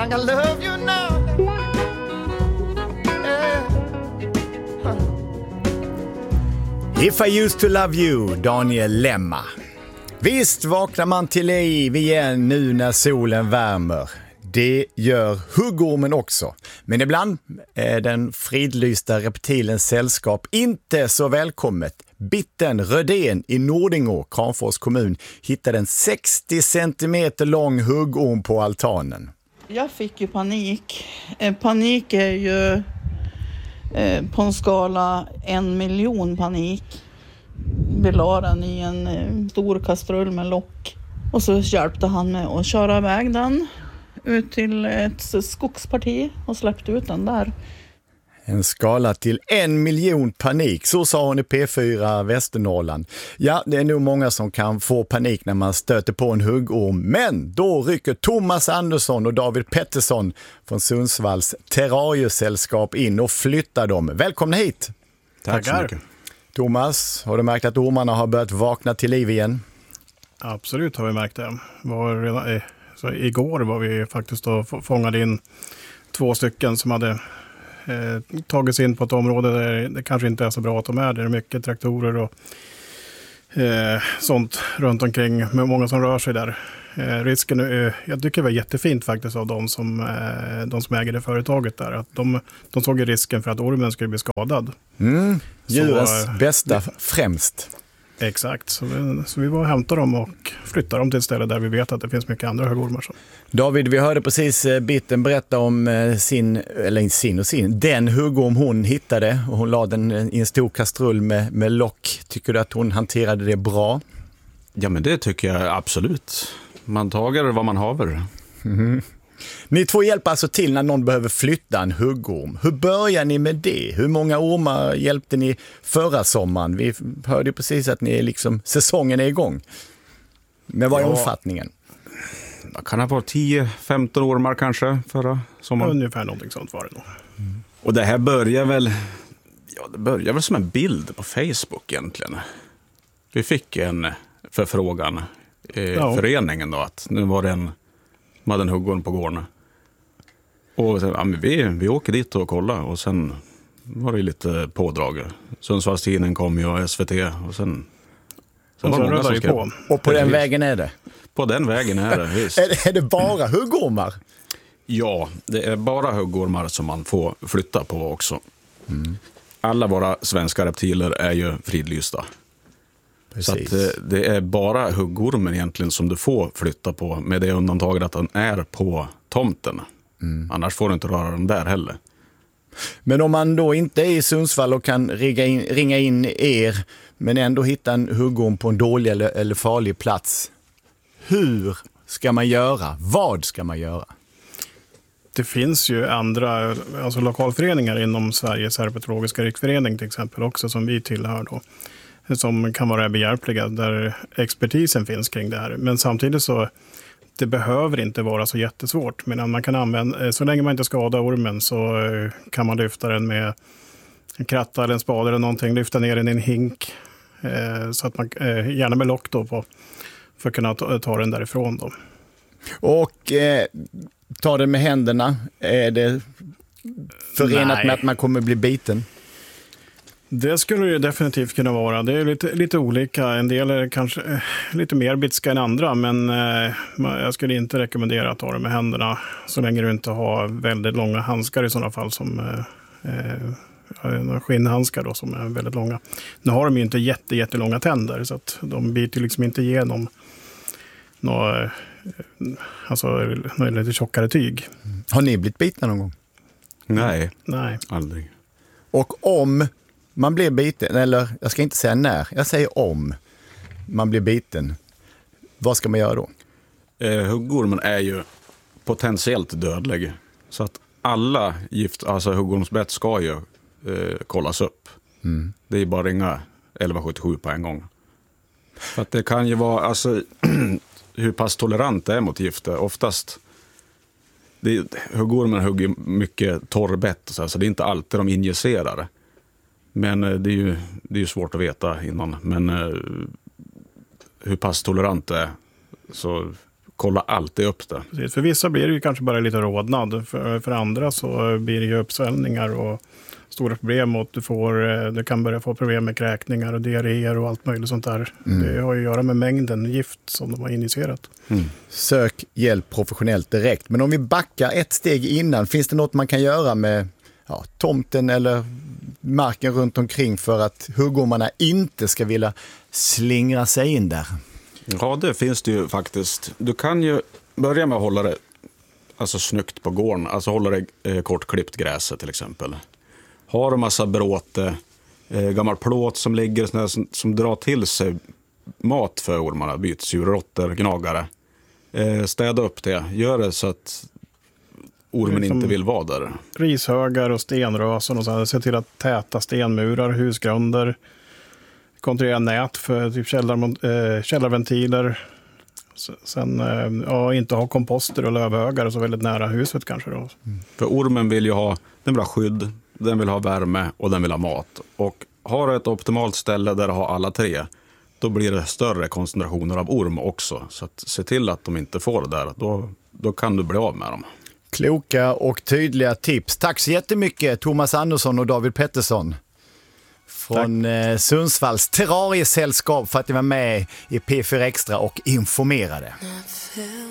like I love you now. If I used to love you, Daniel Lemma. Visst vaknar man till liv igen nu när solen värmer. Det gör huggormen också. Men ibland är den fridlysta reptilens sällskap inte så välkommet. Bitten Rödén i Nordingå, Kramfors kommun, hittade en 60 centimeter lång huggorm på altanen. Jag fick ju panik. Panik är ju på en skala 1 miljon panik. Vi la den i en stor kastrull med lock. Och så hjälpte han mig att köra iväg den ut till ett skogsparti och släppte ut den där. En skala till 1 miljon panik, så sa hon i P4 Västernorrland. Ja, det är nog många som kan få panik när man stöter på en huggorm. Men då rycker Thomas Andersson och David Pettersson från Sundsvalls terrariesällskap in och flyttar dem. Välkomna hit! Tack så mycket. Thomas, har du märkt att ormarna har börjat vakna till liv igen? Absolut har vi märkt det. Så igår var vi faktiskt och fångade in 2 stycken som hade tagit sig in på ett område där det kanske inte är så bra att de är. Det är mycket traktorer och sånt runt omkring med många som rör sig där. Risken jag tycker det var jättefint faktiskt av de som äger det företaget där. Att de såg risken för att ormen skulle bli skadad. Djurens bästa främst. Exakt, så vi var och hämtade dem och flyttade dem till ett ställe där vi vet att det finns mycket andra huggormar. David, vi hörde precis Bitten berätta om den huggorm hon hittade, och hon la den i en stor kastrull med lock. Tycker du att hon hanterade det bra? Ja, men det tycker jag absolut. Man tager vad man haver. Mm. Ni två hjälper alltså till när någon behöver flytta en huggorm. Hur börjar ni med det? Hur många ormar hjälpte ni förra sommaren? Vi hörde ju precis att säsongen är igång. Men vad är omfattningen? Det kan ha varit 10-15 ormar kanske förra sommaren. Ungefär någonting sånt var det nog. Och det här börjar väl som en bild på Facebook egentligen. Vi fick en förfrågan i föreningen då, att nu var det en hade en huggorm på gården. Och sen, vi åker dit och kollar, och sen var det lite pådrag. Sundsvallstidningen kom ju och SVT, och sen var det många som skrev. På. Och på den vägen är det? På den vägen är det, visst. Är det bara huggormar? Ja, det är bara huggormar som man får flytta på också. Alla våra svenska reptiler är ju fridlysta. Precis. Så att det är bara huggormen egentligen som du får flytta på, med det undantaget att den är på tomten. Annars får du inte röra den där heller. Men om man då inte är i Sundsvall och kan ringa in er, men ändå hitta en huggorm på en dålig eller farlig plats, hur ska man göra? Vad ska man göra? Det finns ju andra, alltså lokalföreningar inom Sveriges herpetologiska riksförening till exempel också, som vi tillhör då, som kan vara behjälpliga, där expertisen finns kring det här. Men samtidigt så det behöver inte vara så jättesvårt. Men man kan använda, så länge man inte skadar ormen, så kan man lyfta den med en kratta eller en spade eller någonting, lyfta ner den i en hink, så att man gärna med lock då på, för att kunna ta den därifrån då. Och ta den med händerna, är det förenat med att man kommer bli biten? Det skulle det definitivt kunna vara. Det är lite olika. En del är kanske lite mer bitska än andra, men jag skulle inte rekommendera att ta det med händerna så länge du inte har väldigt långa handskar i sådana fall, som skinnhandskar då, som är väldigt långa. Nu har de ju inte jättelånga tänder, så att de biter liksom inte igenom något lite tjockare tyg. Har ni blivit bitna någon gång? Nej, aldrig. Och om man blir biten, eller jag ska inte säga när, jag säger om man blir biten, vad ska man göra då? Huggormen är ju potentiellt dödlig, så att alla huggormsbett ska ju kollas upp. Det är bara ringa 1177 på en gång. För att det kan ju vara hur pass tolerant det är mot gifter. Oftast huggormen hugger mycket torrbett, så det är inte alltid de injicerar. Men det är ju svårt att veta innan. Men hur pass tolerant det är, så kolla alltid upp det. Precis, för vissa blir det ju kanske bara lite rodnad. För andra så blir det ju uppsvällningar och stora problem. Och du kan börja få problem med kräkningar och diarréer och allt möjligt sånt där. Det har ju att göra med mängden gift som de har injicerat. Sök hjälp professionellt direkt. Men om vi backar ett steg innan, finns det något man kan göra med tomten eller marken runt omkring för att huggormarna inte ska vilja slingra sig in där? Ja, det finns det ju faktiskt. Du kan ju börja med att hålla det snyggt på gården. Alltså hålla det kortklippt gräset till exempel. Har en massa bråte, gammal plåt som ligger som drar till sig mat för ormarna, bytesdjur, råttor, gnagare. Städa upp det. Gör det så att ormen inte vill vara där. Rishögar och stenrösen och så. Se till att täta stenmurar, husgrunder. Kontrollera nät för typ källarventiler. Sen inte ha komposter och lövhögar och så väldigt nära huset kanske då. För ormen den vill ha skydd, den vill ha värme och den vill ha mat. Och har du ett optimalt ställe där du har alla tre, då blir det större koncentrationer av orm också. Så att se till att de inte får det där, då kan du bli av med dem. Kloka och tydliga tips. Tack så jättemycket Thomas Andersson och David Pettersson från Sundsvalls terrariesällskap för att ni var med i P4 Extra och informerade.